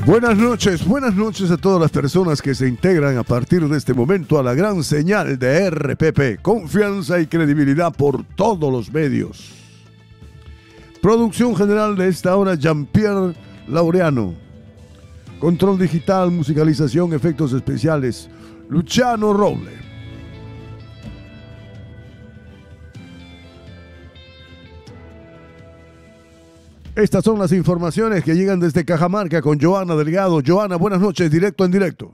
Buenas noches a todas las personas que se integran a partir de este momento a la gran señal de RPP. Confianza y credibilidad por todos los medios. Producción general de esta hora, Jean-Pierre Laureano. Control digital, musicalización, efectos especiales, Luciano Roble. Estas son las informaciones que llegan desde Cajamarca con Joana Delgado. Joana, buenas noches, directo en directo.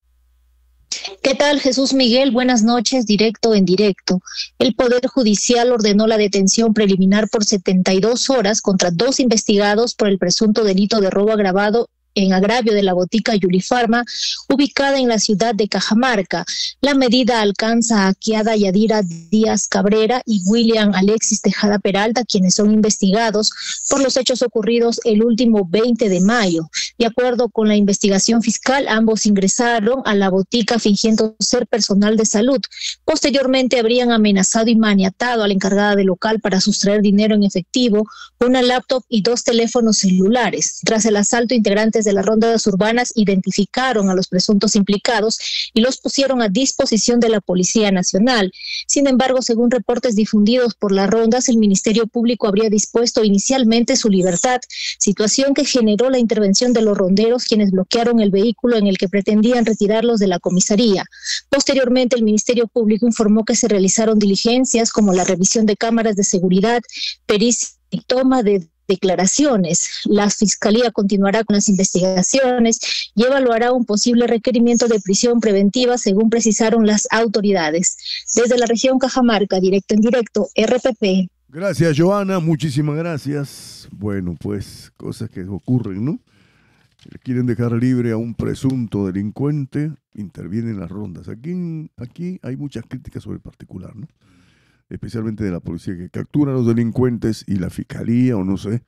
¿Qué tal, Jesús Miguel? Buenas noches, directo en directo. El Poder Judicial ordenó la detención preliminar por 72 horas contra 2 investigados por el presunto delito de robo agravado en agravio de la botica Yulifarma, ubicada en la ciudad de Cajamarca. La medida alcanza a Kiada Yadira Díaz Cabrera y William Alexis Tejada Peralta, quienes son investigados por los hechos ocurridos el último 20 de mayo. De acuerdo con la investigación fiscal, ambos ingresaron a la botica fingiendo ser personal de salud. Posteriormente habrían amenazado y maniatado a la encargada del local para sustraer dinero en efectivo, una laptop y 2 teléfonos celulares. Tras el asalto, integrantes de las rondas urbanas identificaron a los presuntos implicados y los pusieron a disposición de la Policía Nacional. Sin embargo, según reportes difundidos por las rondas, el Ministerio Público habría dispuesto inicialmente su libertad, situación que generó la intervención de los ronderos, quienes bloquearon el vehículo en el que pretendían retirarlos de la comisaría. Posteriormente, el Ministerio Público informó que se realizaron diligencias como la revisión de cámaras de seguridad, pericia y toma de declaraciones. La Fiscalía continuará con las investigaciones y evaluará un posible requerimiento de prisión preventiva, según precisaron las autoridades. Desde la región Cajamarca, directo en directo, RPP. Gracias, Joana, muchísimas gracias. Bueno, pues cosas que ocurren, ¿no? Quieren dejar libre a un presunto delincuente, intervienen las rondas. Aquí hay muchas críticas sobre el particular, ¿no? Especialmente de la policía, que captura a los delincuentes y la fiscalía, o no sé,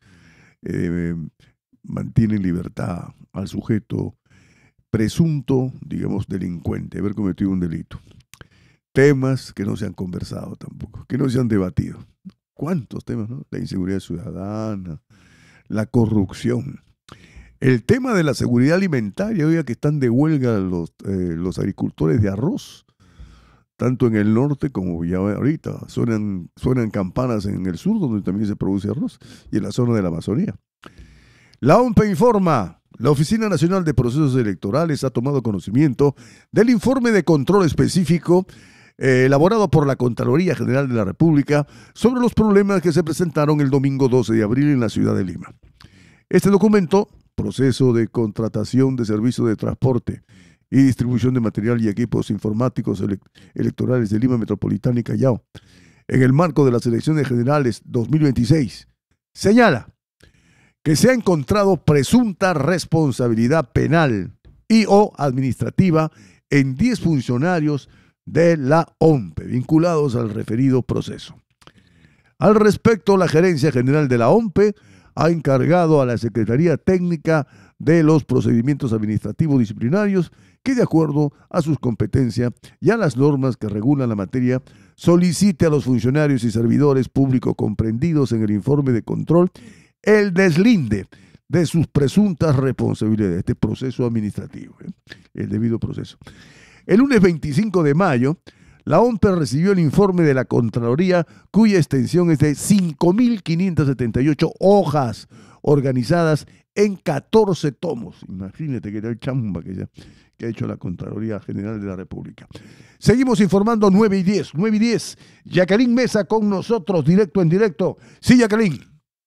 mantiene en libertad al sujeto presunto, digamos, delincuente, haber cometido un delito. Temas que no se han conversado tampoco, que no se han debatido. ¿Cuántos temas, no? La inseguridad ciudadana, la corrupción. El tema de la seguridad alimentaria, oiga, que están de huelga los agricultores de arroz, tanto en el norte como ya ahorita. Suenan campanas en el sur, donde también se produce arroz, y en la zona de la Amazonía. La OMPE informa, la Oficina Nacional de Procesos Electorales ha tomado conocimiento del informe de control específico elaborado por la Contraloría General de la República sobre los problemas que se presentaron el domingo 12 de abril en la ciudad de Lima. Este documento, proceso de contratación de servicios de transporte y distribución de material y equipos informáticos electorales de Lima Metropolitana y Callao, en el marco de las elecciones generales 2026, señala que se ha encontrado presunta responsabilidad penal y o administrativa en 10 funcionarios de la OMPE, vinculados al referido proceso. Al respecto, la Gerencia General de la OMPE ha encargado a la Secretaría Técnica de los Procedimientos Administrativos Disciplinarios que, de acuerdo a sus competencias y a las normas que regulan la materia, solicite a los funcionarios y servidores públicos comprendidos en el informe de control el deslinde de sus presuntas responsabilidades, este proceso administrativo, el debido proceso. El lunes 25 de mayo, la OMPE recibió el informe de la Contraloría, cuya extensión es de 5.578 hojas organizadas en 14 tomos. Imagínate que era el chamba que ha hecho la Contraloría General de la República. Seguimos informando 9:10. Jacqueline Mesa con nosotros, directo en directo. Sí, Jacqueline.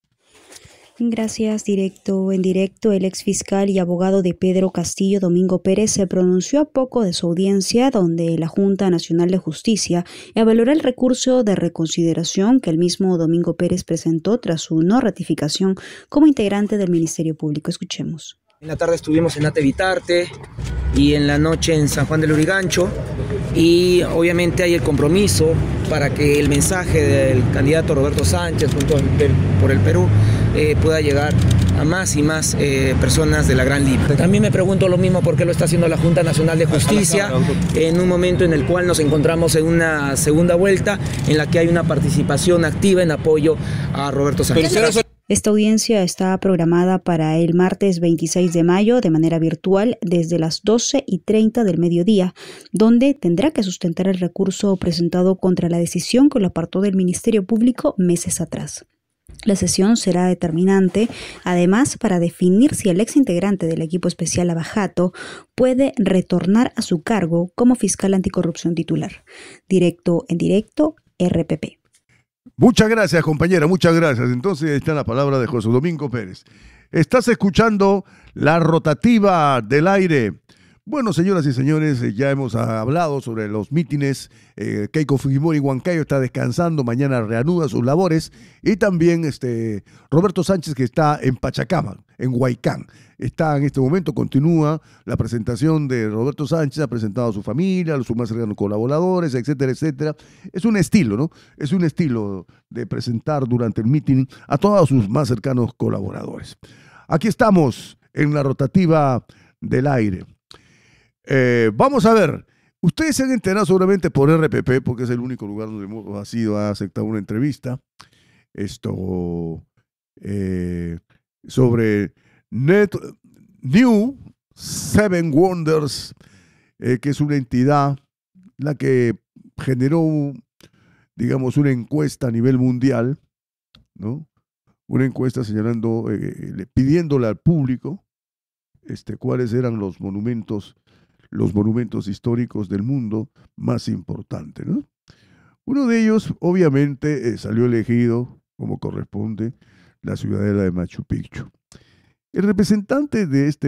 Gracias, directo en directo. El exfiscal y abogado de Pedro Castillo, Domingo Pérez, se pronunció a poco de su audiencia, donde la Junta Nacional de Justicia valoró el recurso de reconsideración que el mismo Domingo Pérez presentó tras su no ratificación como integrante del Ministerio Público. Escuchemos. En la tarde estuvimos en Ate Vitarte y en la noche en San Juan del Lurigancho, y obviamente hay el compromiso para que el mensaje del candidato Roberto Sánchez junto por el Perú pueda llegar a más y más personas de la Gran Lima. También me pregunto lo mismo por qué lo está haciendo la Junta Nacional de Justicia en un momento en el cual nos encontramos en una segunda vuelta en la que hay una participación activa en apoyo a Roberto Sánchez. Esta audiencia está programada para el martes 26 de mayo de manera virtual desde las 12:30 del mediodía, donde tendrá que sustentar el recurso presentado contra la decisión que lo apartó del Ministerio Público meses atrás. La sesión será determinante, además, para definir si el exintegrante del equipo especial Lava Jato puede retornar a su cargo como fiscal anticorrupción titular. Directo en directo, RPP. Muchas gracias, compañera, muchas gracias. Entonces está la palabra de José Domingo Pérez. Estás escuchando la rotativa del aire. Bueno, señoras y señores, ya hemos hablado sobre los mítines. Keiko Fujimori Huancayo está descansando, mañana reanuda sus labores. Y también Roberto Sánchez, que está en Pachacama, en Huaycán. Está en este momento, continúa la presentación de Roberto Sánchez, ha presentado a su familia, a sus más cercanos colaboradores, etcétera, etcétera. Es un estilo, ¿no? Es un estilo de presentar durante el mítin a todos sus más cercanos colaboradores. Aquí estamos en la rotativa del aire. Vamos a ver, ustedes se han enterado seguramente por RPP, porque es el único lugar donde ha aceptado una entrevista, sobre New Seven Wonders, que es una entidad la que generó, digamos, una encuesta a nivel mundial, ¿no? Una encuesta señalando, pidiéndole al público cuáles eran los monumentos históricos del mundo más importantes, ¿no? Uno de ellos, obviamente, salió elegido, como corresponde, la ciudadela de Machu Picchu. El representante de esta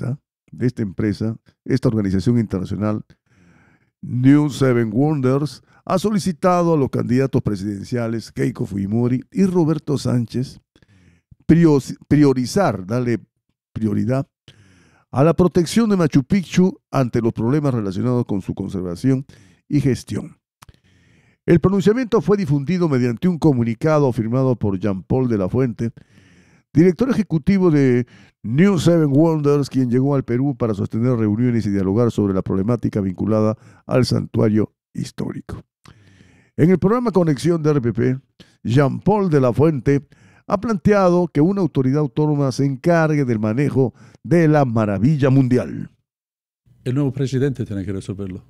organización internacional, New Seven Wonders, ha solicitado a los candidatos presidenciales Keiko Fujimori y Roberto Sánchez darle prioridad a la protección de Machu Picchu ante los problemas relacionados con su conservación y gestión. El pronunciamiento fue difundido mediante un comunicado firmado por Jean-Paul de la Fuente, director ejecutivo de New Seven Wonders, quien llegó al Perú para sostener reuniones y dialogar sobre la problemática vinculada al santuario histórico. En el programa Conexión de RPP, Jean-Paul de la Fuente ha planteado que una autoridad autónoma se encargue del manejo de la maravilla mundial. El nuevo presidente tiene que resolverlo.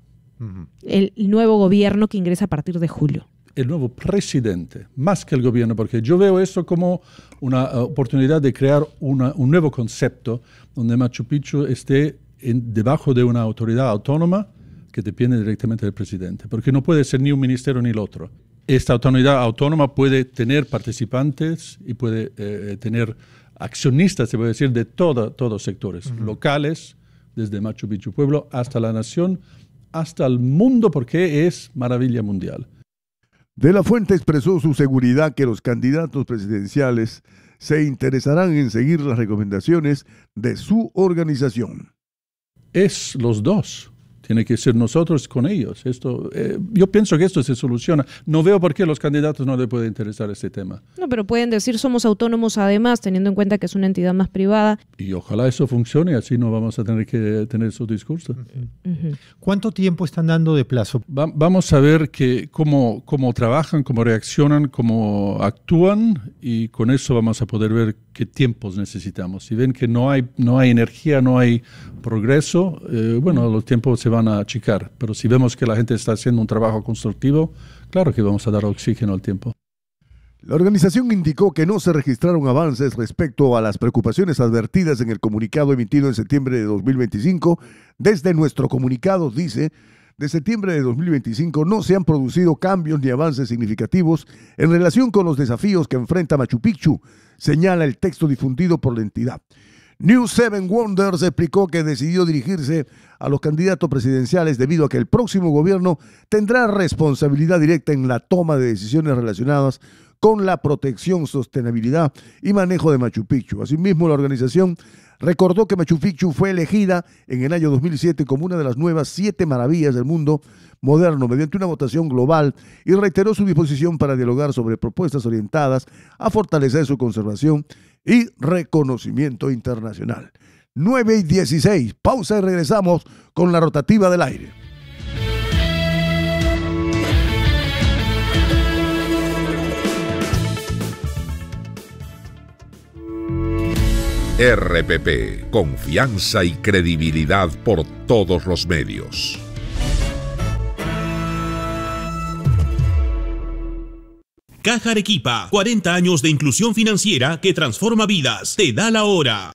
El nuevo gobierno que ingresa a partir de julio. El nuevo presidente, más que el gobierno, porque yo veo esto como una oportunidad de crear un nuevo concepto donde Machu Picchu esté debajo de una autoridad autónoma que depende directamente del presidente, porque no puede ser ni un ministerio ni el otro. Esta autoridad autónoma puede tener participantes y puede tener accionistas, se puede decir, de todos sectores, locales, desde Machu Picchu Pueblo hasta la nación, hasta el mundo, porque es maravilla mundial. De la Fuente expresó su seguridad que los candidatos presidenciales se interesarán en seguir las recomendaciones de su organización. Es los dos. Tiene que ser nosotros con ellos. Yo pienso que esto se soluciona. No veo por qué los candidatos no les puede interesar este tema. No, pero pueden decir somos autónomos además, teniendo en cuenta que es una entidad más privada. Y ojalá eso funcione, así no vamos a tener que tener su discurso. ¿Cuánto tiempo están dando de plazo? Vamos a ver cómo trabajan, cómo reaccionan, cómo actúan, y con eso vamos a poder ver qué tiempos necesitamos. Si ven que no hay energía, no hay progreso, los tiempos se van a achicar. Pero si vemos que la gente está haciendo un trabajo constructivo, claro que vamos a dar oxígeno al tiempo. La organización indicó que no se registraron avances respecto a las preocupaciones advertidas en el comunicado emitido en septiembre de 2025. Desde nuestro comunicado, dice, de septiembre de 2025 no se han producido cambios ni avances significativos en relación con los desafíos que enfrenta Machu Picchu, señala el texto difundido por la entidad. New Seven Wonders explicó que decidió dirigirse a los candidatos presidenciales debido a que el próximo gobierno tendrá responsabilidad directa en la toma de decisiones relacionadas con la protección, sostenibilidad y manejo de Machu Picchu. Asimismo, la organización recordó que Machu Picchu fue elegida en el año 2007 como una de las nuevas 7 maravillas del mundo moderno mediante una votación global y reiteró su disposición para dialogar sobre propuestas orientadas a fortalecer su conservación y reconocimiento internacional. 9:16, pausa y regresamos con la rotativa del aire. RPP, confianza y credibilidad por todos los medios. Caja Arequipa, 40 años de inclusión financiera que transforma vidas. Te da la hora.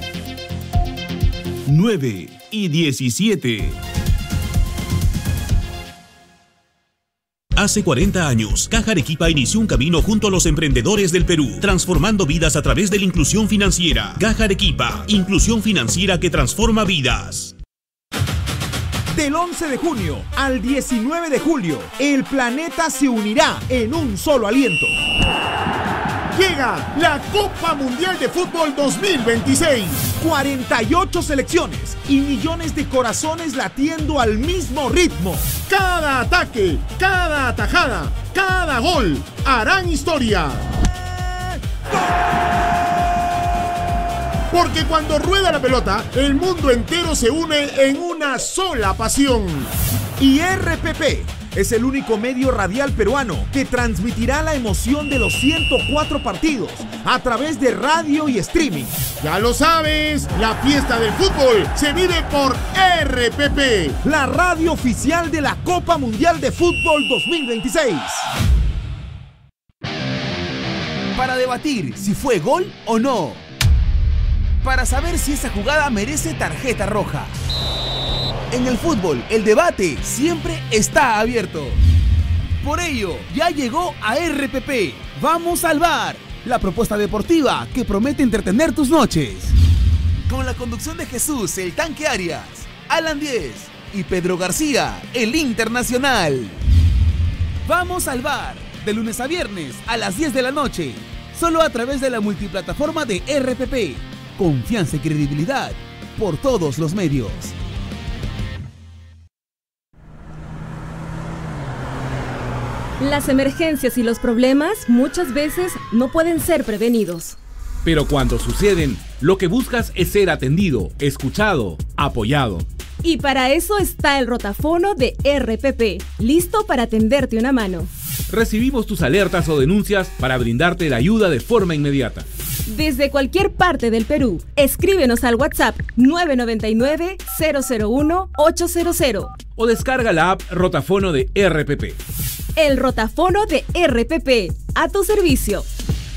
9:17. Hace 40 años, Caja Arequipa inició un camino junto a los emprendedores del Perú, transformando vidas a través de la inclusión financiera. Caja Arequipa, inclusión financiera que transforma vidas. Del 11 de junio al 19 de julio, el planeta se unirá en un solo aliento. Llega la Copa Mundial de Fútbol 2026. 48 selecciones y millones de corazones latiendo al mismo ritmo. Cada ataque, cada atajada, cada gol harán historia. Porque cuando rueda la pelota, el mundo entero se une en una sola pasión. Y RPP es el único medio radial peruano que transmitirá la emoción de los 104 partidos a través de radio y streaming. Ya lo sabes, la fiesta del fútbol se vive por RPP, la radio oficial de la Copa Mundial de Fútbol 2026. Para debatir si fue gol o no. Para saber si esa jugada merece tarjeta roja. En el fútbol, el debate siempre está abierto. Por ello, ya llegó a RPP. ¡Vamos al bar! La propuesta deportiva que promete entretener tus noches. Con la conducción de Jesús, el Tanque Arias, Alan Díez y Pedro García, el Internacional. ¡Vamos al bar! De lunes a viernes a las 10 de la noche. Solo a través de la multiplataforma de RPP. Confianza y credibilidad por todos los medios. Las emergencias y los problemas muchas veces no pueden ser prevenidos. Pero cuando suceden, lo que buscas es ser atendido, escuchado, apoyado. Y para eso está el rotafono de RPP, listo para tenderte una mano. Recibimos tus alertas o denuncias para brindarte la ayuda de forma inmediata. Desde cualquier parte del Perú, escríbenos al WhatsApp 999-001-800 o descarga la app Rotafono de RPP. El rotafono de RPP, a tu servicio.